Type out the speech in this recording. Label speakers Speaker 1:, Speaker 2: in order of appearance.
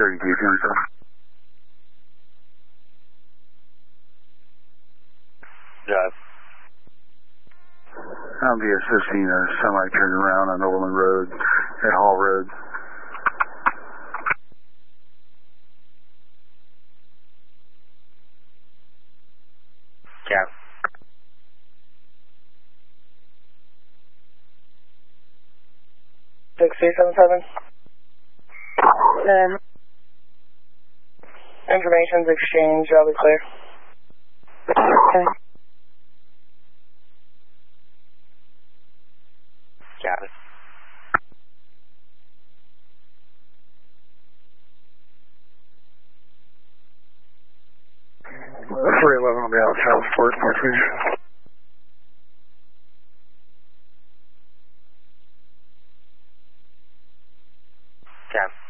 Speaker 1: 30 GPM, sir.
Speaker 2: Yeah.
Speaker 1: I'll be assisting a semi turn around on Overland Road at Hall Road.
Speaker 2: Yeah.
Speaker 3: Six 377. Information's exchanged, I'll be clear.
Speaker 4: Okay.
Speaker 2: Got it.
Speaker 1: Well, 311 will be out of Southport, please.
Speaker 2: Yeah.